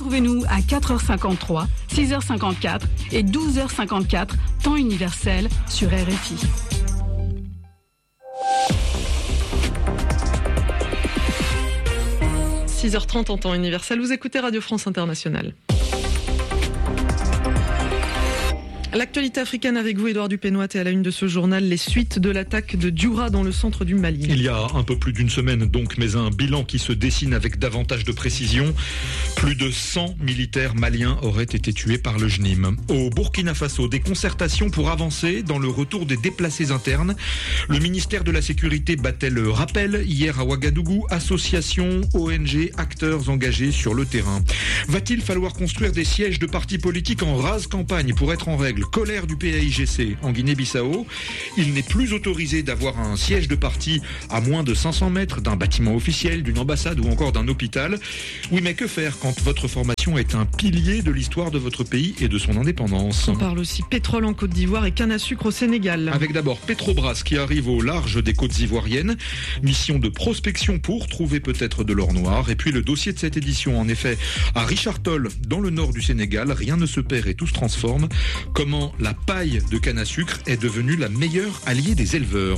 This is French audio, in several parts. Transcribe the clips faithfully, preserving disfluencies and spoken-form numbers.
Retrouvez-nous à quatre heures cinquante-trois, six heures cinquante-quatre et douze heures cinquante-quatre, temps universel sur R F I. six heures trente en temps universel, vous écoutez Radio France Internationale. L'actualité africaine avec vous, Édouard Dupénoit, et à la une de ce journal, les suites de l'attaque de Dioura dans le centre du Mali. Il y a un peu plus d'une semaine donc, mais un bilan qui se dessine avec davantage de précision. Plus de cent militaires maliens auraient été tués par le J N I M. Au Burkina Faso, des concertations pour avancer dans le retour des déplacés internes. Le ministère de la Sécurité battait le rappel hier à Ouagadougou. Associations, O N G, acteurs engagés sur le terrain. Va-t-il falloir construire des sièges de partis politiques en rase campagne pour être en règle? Colère du P A I G C en Guinée-Bissau. Il n'est plus autorisé d'avoir un siège de parti à moins de cinq cents mètres d'un bâtiment officiel, d'une ambassade ou encore d'un hôpital. Oui, mais que faire quand votre formation est un pilier de l'histoire de votre pays et de son indépendance? On parle aussi pétrole en Côte d'Ivoire et canne à sucre au Sénégal. Avec d'abord Petrobras qui arrive au large des côtes ivoiriennes. Mission de prospection pour trouver peut-être de l'or noir. Et puis le dossier de cette édition, en effet, à Richard Toll, dans le nord du Sénégal. Rien ne se perd et tout se transforme. Comment la paille de canne à sucre est devenue la meilleure alliée des éleveurs.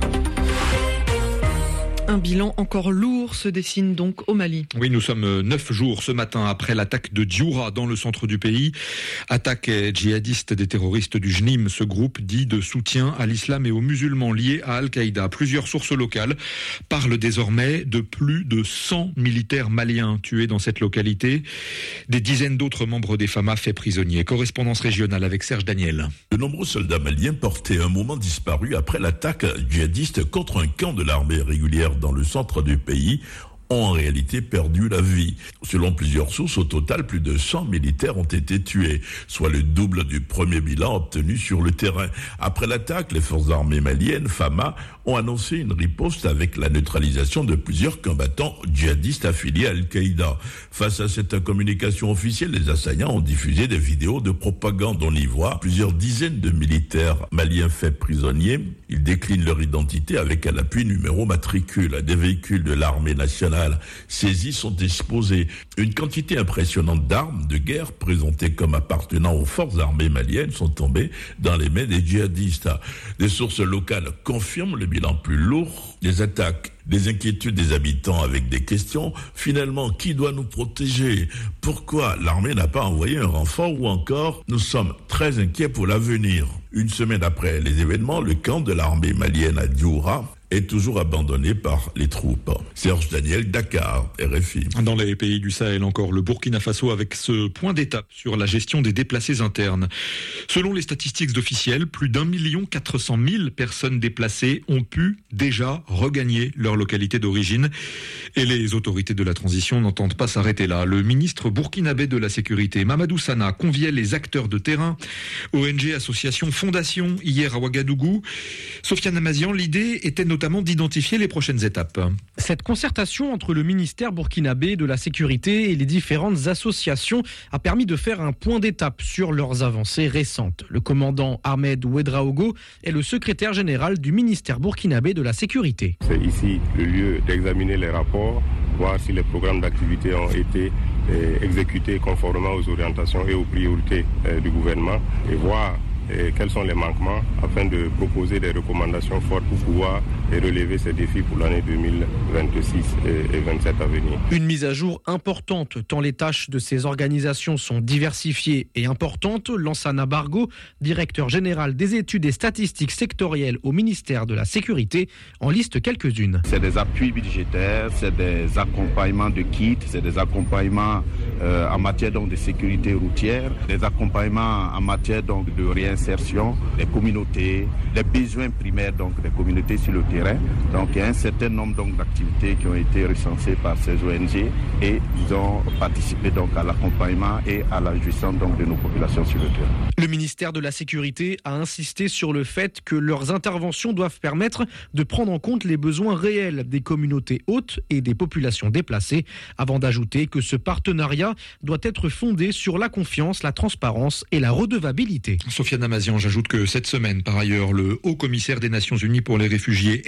Un bilan encore lourd se dessine donc au Mali. Oui, nous sommes neuf jours ce matin après l'attaque de Dioura dans le centre du pays. Attaque djihadiste des terroristes du J N I M, ce groupe dit de soutien à l'islam et aux musulmans liés à Al-Qaïda. Plusieurs sources locales parlent désormais de plus de cent militaires maliens tués dans cette localité. Des dizaines d'autres membres des F A M A faits prisonniers. Correspondance régionale avec Serge Daniel. De nombreux soldats maliens portaient un moment disparu après l'attaque djihadiste contre un camp de l'armée régulière dans le centre du pays, ont en réalité perdu la vie. Selon plusieurs sources, au total, plus de cent militaires ont été tués, soit le double du premier bilan obtenu sur le terrain. Après l'attaque, les forces armées maliennes, F A M A, ont annoncé une riposte avec la neutralisation de plusieurs combattants djihadistes affiliés à Al-Qaïda. Face à cette communication officielle, les assaillants ont diffusé des vidéos de propagande. On y voit plusieurs dizaines de militaires maliens faits prisonniers. Ils déclinent leur identité avec à l'appui numéro matricule. Des véhicules de l'armée nationale saisis sont exposés. Une quantité impressionnante d'armes de guerre présentées comme appartenant aux forces armées maliennes sont tombées dans les mains des djihadistes. Des sources locales confirment le bilan plus lourd des attaques. Des inquiétudes des habitants avec des questions. Finalement, qui doit nous protéger? Pourquoi l'armée n'a pas envoyé un renfort? Ou encore, nous sommes très inquiets pour l'avenir. Une semaine après les événements, le camp de l'armée malienne à Dioura est toujours abandonné par les troupes. Serge Daniel, Dakar, R F I. Dans les pays du Sahel, encore le Burkina Faso avec ce point d'étape sur la gestion des déplacés internes. Selon les statistiques officielles, plus d'un million quatre cent mille personnes déplacées ont pu déjà regagner leur localité d'origine. Et les autorités de la transition n'entendent pas s'arrêter là. Le ministre burkinabé de la Sécurité, Mamadou Sana, conviait les acteurs de terrain, O N G, associations, fondations, hier à Ouagadougou. Sofiane Amazian, l'idée était notamment notamment d'identifier les prochaines étapes. Cette concertation entre le ministère burkinabé de la Sécurité et les différentes associations a permis de faire un point d'étape sur leurs avancées récentes. Le commandant Ahmed Ouedraogo est le secrétaire général du ministère burkinabé de la Sécurité. C'est ici le lieu d'examiner les rapports, voir si les programmes d'activité ont été euh, exécutés conformément aux orientations et aux priorités euh, du gouvernement et voir et quels sont les manquements afin de proposer des recommandations fortes pour pouvoir relever ces défis pour l'année deux mille vingt-six et vingt-sept à venir. Une mise à jour importante tant les tâches de ces organisations sont diversifiées et importantes. Lansana Bargo, directeur général des études et statistiques sectorielles au ministère de la Sécurité, en liste quelques-unes. C'est des appuis budgétaires, c'est des accompagnements de kits, c'est des accompagnements euh, en matière donc, de sécurité routière, des accompagnements en matière donc, de réinsertion des communautés, des besoins primaires donc des communautés sur le terrain. Donc il y a un certain nombre donc d'activités qui ont été recensées par ces O N G et ils ont participé donc à l'accompagnement et à la gestion donc de nos populations sur le terrain. Le ministère de la Sécurité a insisté sur le fait que leurs interventions doivent permettre de prendre en compte les besoins réels des communautés hôtes et des populations déplacées, avant d'ajouter que ce partenariat doit être fondé sur la confiance, la transparence et la redevabilité. Sofiane Amazian, j'ajoute que cette semaine, par ailleurs, le haut commissaire des Nations Unies pour les réfugiés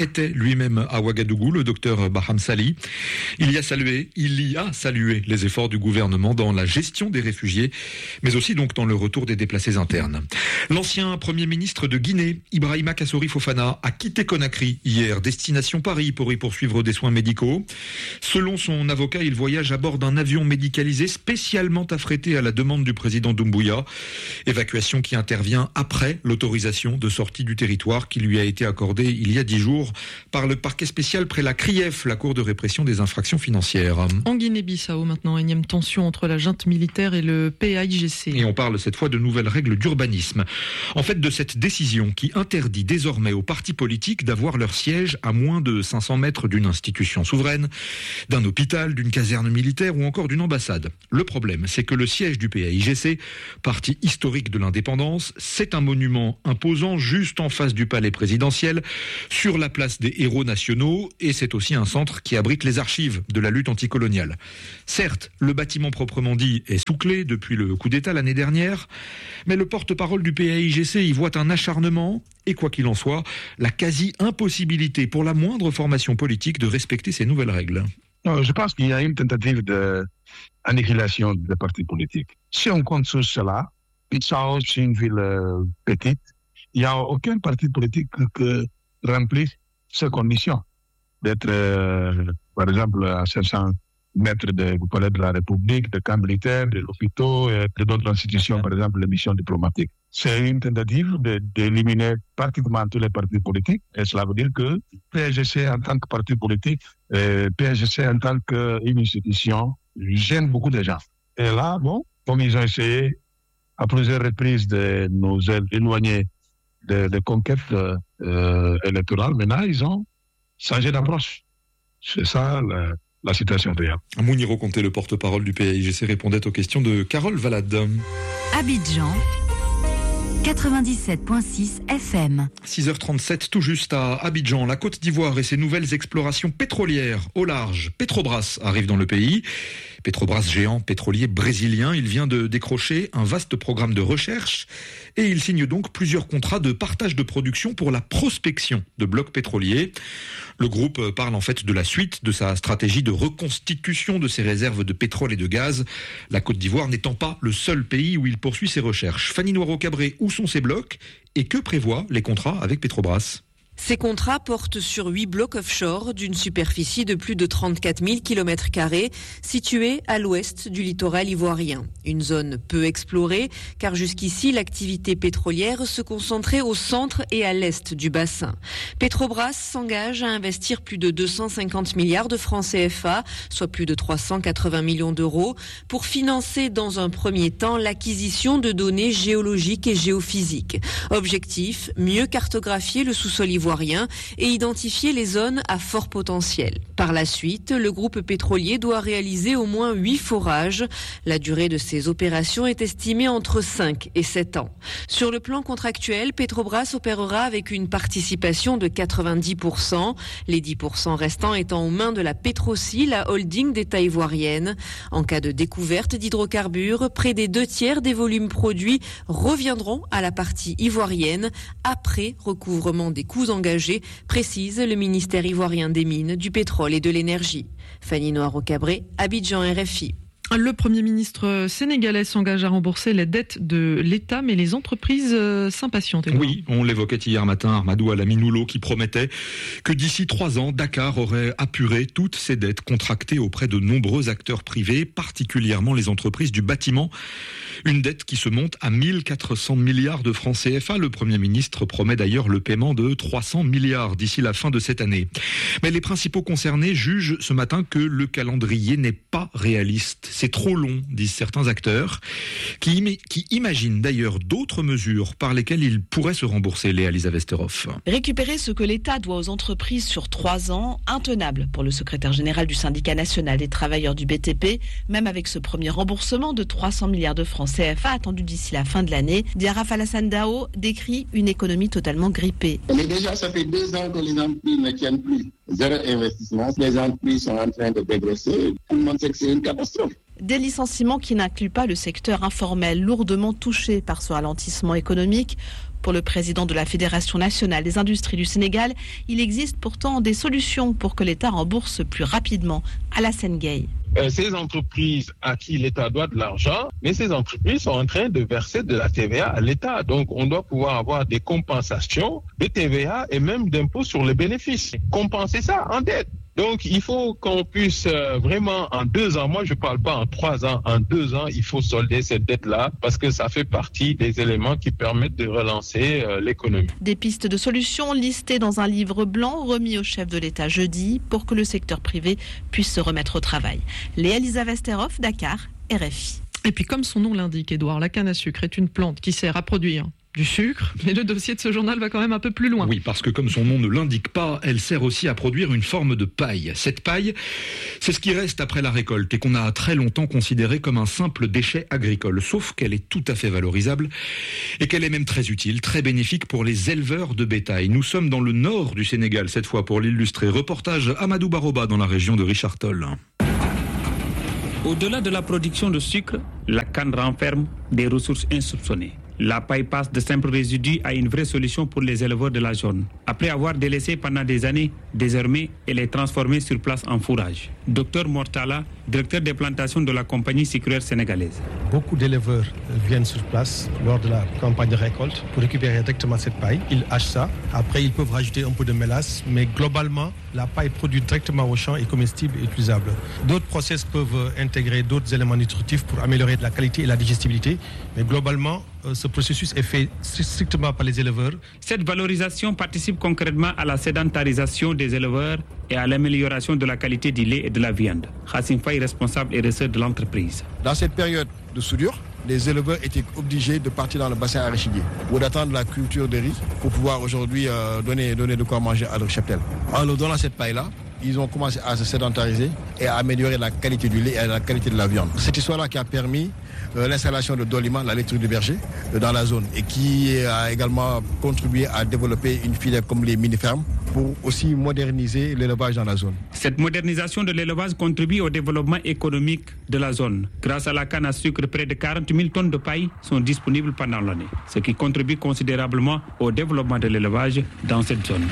était lui-même à Ouagadougou, le docteur Baham Sali. Il y a salué, il y a salué les efforts du gouvernement dans la gestion des réfugiés, mais aussi donc dans le retour des déplacés internes. L'ancien Premier ministre de Guinée, Ibrahima Kassori Fofana, a quitté Conakry hier, destination Paris pour y poursuivre des soins médicaux. Selon son avocat, il voyage à bord d'un avion médicalisé spécialement affrété à la demande du président Doumbouya. Évacuation qui intervient après l'autorisation de sortie du territoire qui lui a été accordée il y a dix jours par le parquet spécial près la CRIEF, la Cour de répression des infractions financières. En Guinée-Bissau maintenant, énième tension entre la junte militaire et le P A I G C. Et on parle cette fois de nouvelles règles d'urbanisme. En fait, de cette décision qui interdit désormais aux partis politiques d'avoir leur siège à moins de cinq cents mètres d'une institution souveraine, d'un hôpital, d'une caserne militaire ou encore d'une ambassade. Le problème, c'est que le siège du P A I G C, parti historique de l'indépendance, c'est un monument imposant juste en face du palais présidentiel, sur la place des héros nationaux, et c'est aussi un centre qui abrite les archives de la lutte anticoloniale. Certes, le bâtiment proprement dit est sous clé depuis le coup d'État l'année dernière, mais le porte-parole du P A I G C y voit un acharnement et, quoi qu'il en soit, la quasi-impossibilité pour la moindre formation politique de respecter ces nouvelles règles. Non, je pense qu'il y a une tentative d'annihilation des partis politiques. Si on compte sur cela, Bissau, c'est une ville euh, petite, il n'y a aucun parti politique qui remplit ces conditions. D'être, euh, par exemple, à cinq cents mètres du palais de la République, de camps militaires, de l'hôpital et de d'autres institutions, par exemple les missions diplomatiques. C'est une tentative de, d'éliminer pratiquement tous les partis politiques. Et cela veut dire que P A I G C en tant que parti politique, et P A I G C en tant qu'une institution, gêne beaucoup de gens. Et là, bon, comme ils ont essayé à plusieurs reprises de nous éloigner des de conquêtes euh, électorales, maintenant ils ont changé d'approche. C'est ça la, la situation réelle. Mouniro Conté, le porte-parole du P A I G C, répondait aux questions de Carole Valade. Abidjan quatre-vingt-dix-sept virgule six F M. six heures trente-sept, tout juste à Abidjan, la Côte d'Ivoire et ses nouvelles explorations pétrolières au large. Petrobras arrive dans le pays. Petrobras, géant pétrolier brésilien, il vient de décrocher un vaste programme de recherche et il signe donc plusieurs contrats de partage de production pour la prospection de blocs pétroliers. Le groupe parle en fait de la suite de sa stratégie de reconstitution de ses réserves de pétrole et de gaz, la Côte d'Ivoire n'étant pas le seul pays où il poursuit ses recherches. Fanny Noiro-Cabré, où sont ces blocs et que prévoient les contrats avec Petrobras ? Ces contrats portent sur huit blocs offshore d'une superficie de plus de trente-quatre mille kilomètres carrés, situés à l'ouest du littoral ivoirien. Une zone peu explorée, car jusqu'ici l'activité pétrolière se concentrait au centre et à l'est du bassin. Petrobras s'engage à investir plus de deux cent cinquante milliards de francs C F A, soit plus de trois cent quatre-vingts millions d'euros, pour financer dans un premier temps l'acquisition de données géologiques et géophysiques. Objectif, mieux cartographier le sous-sol ivoirien et identifier les zones à fort potentiel. Par la suite, le groupe pétrolier doit réaliser au moins huit forages. La durée de ces opérations est estimée entre cinq et sept ans. Sur le plan contractuel, Petrobras opérera avec une participation de quatre-vingt-dix pour cent, les dix pour cent restants étant aux mains de la Petroci, la holding d'État ivoirienne. En cas de découverte d'hydrocarbures, près des deux tiers des volumes produits reviendront à la partie ivoirienne après recouvrement des coûts engagés, précise le ministère ivoirien des Mines, du Pétrole et de l'Énergie. Fanny Noiro-Cabré, Abidjan, R F I. Le Premier ministre sénégalais s'engage à rembourser les dettes de l'État, mais les entreprises s'impatientent. Oui, on l'évoquait hier matin, Armadou Alaminoulo, qui promettait que d'ici trois ans, Dakar aurait apuré toutes ses dettes contractées auprès de nombreux acteurs privés, particulièrement les entreprises du bâtiment. Une dette qui se monte à mille quatre cents milliards de francs C F A. Le Premier ministre promet d'ailleurs le paiement de trois cents milliards d'ici la fin de cette année. Mais les principaux concernés jugent ce matin que le calendrier n'est pas réaliste. C'est trop long, disent certains acteurs, qui, im- qui imaginent d'ailleurs d'autres mesures par lesquelles ils pourraient se rembourser, Léa Lisa Westerhoff. Récupérer ce que l'État doit aux entreprises sur trois ans, intenable pour le secrétaire général du syndicat national des travailleurs du B T P, même avec ce premier remboursement de trois cents milliards de francs C F A attendu d'ici la fin de l'année. Diaraf Alassane Dao décrit une économie totalement grippée. Mais déjà, ça fait deux ans que les entreprises ne tiennent plus. Zéro investissement. Les entreprises sont en train de dégraisser. Tout le monde sait que c'est une catastrophe. Des licenciements qui n'incluent pas le secteur informel, lourdement touché par ce ralentissement économique. Pour le président de la Fédération nationale des industries du Sénégal, il existe pourtant des solutions pour que l'État rembourse plus rapidement. Alassane Gueye. Euh, ces entreprises à qui l'État doit de l'argent, mais ces entreprises sont en train de verser de la T V A à l'État. Donc, on doit pouvoir avoir des compensations de T V A et même d'impôts sur les bénéfices. Compenser ça en dette. Donc, il faut qu'on puisse euh, vraiment en deux ans, moi je ne parle pas en trois ans, en deux ans, il faut solder cette dette-là parce que ça fait partie des éléments qui permettent de relancer euh, l'économie. Des pistes de solutions listées dans un livre blanc remis au chef de l'État jeudi pour que le secteur privé puisse se remettre au travail. Léa Lisa Westerhoff, Dakar, R F I. Et puis comme son nom l'indique, Édouard, la canne à sucre est une plante qui sert à produire du sucre, mais le dossier de ce journal va quand même un peu plus loin. Oui, parce que comme son nom ne l'indique pas, elle sert aussi à produire une forme de paille. Cette paille, c'est ce qui reste après la récolte et qu'on a très longtemps considéré comme un simple déchet agricole, sauf qu'elle est tout à fait valorisable et qu'elle est même très utile, très bénéfique pour les éleveurs de bétail. Nous sommes dans le nord du Sénégal, cette fois pour l'illustrer. Reportage Amadou Baroba dans la région de Richard Toll. Au-delà de la production de sucre, la canne renferme des ressources insoupçonnées. La paille passe de simples résidus à une vraie solution pour les éleveurs de la zone. Après avoir délaissé pendant des années, désormais, elle est transformée sur place en fourrage. Docteur Mortala, directeur des plantations de la compagnie sucrière sénégalaise. Beaucoup d'éleveurs viennent sur place lors de la campagne de récolte pour récupérer directement cette paille. Ils hachent ça. Après, ils peuvent rajouter un peu de mélasse, mais globalement, la paille produite directement au champ est comestible et utilisable. D'autres process peuvent intégrer d'autres éléments nutritifs pour améliorer la qualité et la digestibilité, mais globalement, ce processus est fait strictement par les éleveurs. Cette valorisation participe concrètement à la sédentarisation des éleveurs et à l'amélioration de la qualité du lait et de la viande. Hassim Faye, responsable et receveur de l'entreprise. Dans cette période de soudure, les éleveurs étaient obligés de partir dans le bassin arachidier ou d'attendre la culture de riz pour pouvoir aujourd'hui euh, donner, donner de quoi manger à leur cheptel. En leur donnant cette paille-là, ils ont commencé à se sédentariser et à améliorer la qualité du lait et la qualité de la viande. Cette histoire-là qui a permis euh, l'installation de Dolima, la laiterie du berger, euh, dans la zone et qui a également contribué à développer une filière comme les mini-fermes pour aussi moderniser l'élevage dans la zone. Cette modernisation de l'élevage contribue au développement économique de la zone. Grâce à la canne à sucre, près de quarante mille tonnes de paille sont disponibles pendant l'année, ce qui contribue considérablement au développement de l'élevage dans cette zone.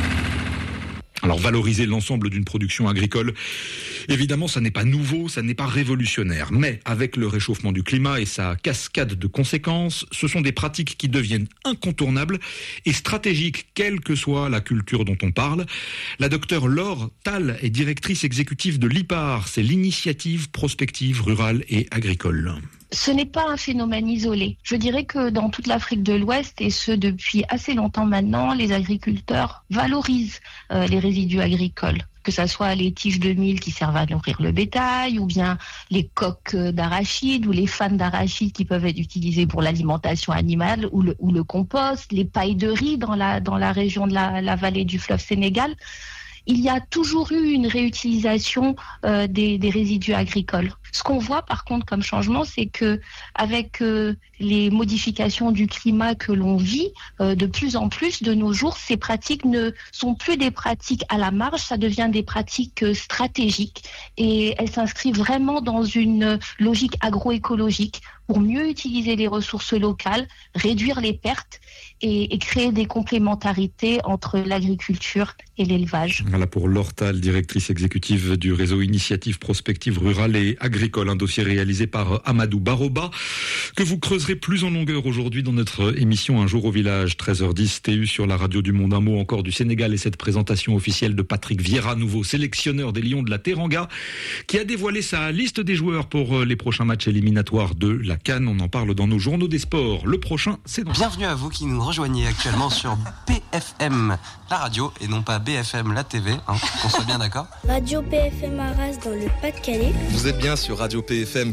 Alors valoriser l'ensemble d'une production agricole, évidemment ça n'est pas nouveau, ça n'est pas révolutionnaire, mais avec le réchauffement du climat et sa cascade de conséquences, ce sont des pratiques qui deviennent incontournables et stratégiques, quelle que soit la culture dont on parle. La docteure Laure Tal est directrice exécutive de l'I P A R, c'est l'initiative prospective rurale et agricole. Ce n'est pas un phénomène isolé. Je dirais que dans toute l'Afrique de l'Ouest, et ce depuis assez longtemps maintenant, les agriculteurs valorisent euh, les résidus agricoles, que ce soit les tiges de mil qui servent à nourrir le bétail, ou bien les coques d'arachide, ou les fans d'arachide qui peuvent être utilisées pour l'alimentation animale, ou le, ou le compost, les pailles de riz dans la, dans la région de la, la vallée du fleuve Sénégal. Il y a toujours eu une réutilisation euh, des, des résidus agricoles. Ce qu'on voit par contre comme changement, c'est que avec euh, les modifications du climat que l'on vit, euh, de plus en plus de nos jours, ces pratiques ne sont plus des pratiques à la marge, ça devient des pratiques euh, stratégiques et elles s'inscrivent vraiment dans une logique agroécologique pour mieux utiliser les ressources locales, réduire les pertes et, et créer des complémentarités entre l'agriculture et l'élevage. Voilà pour Laure Tal, directrice exécutive du réseau Initiative Prospective Rurale et Agricole, un dossier réalisé par Amadou Baroba, que vous creuserez plus en longueur aujourd'hui dans notre émission Un jour au village, treize heures dix, T U sur la radio du monde. Un mot encore du Sénégal et cette présentation officielle de Patrick Vieira, nouveau sélectionneur des Lions de la Teranga, qui a dévoilé sa liste des joueurs pour les prochains matchs éliminatoires de la CAN. On en parle dans nos journaux des sports. Le prochain, c'est dans... Bienvenue à vous qui nous rejoignez actuellement sur B F M, la radio, et non pas B F M, la T V, hein, qu'on soit bien d'accord. Radio P F M Arras dans le Pas-de-Calais. Vous êtes bien sur Radio P F M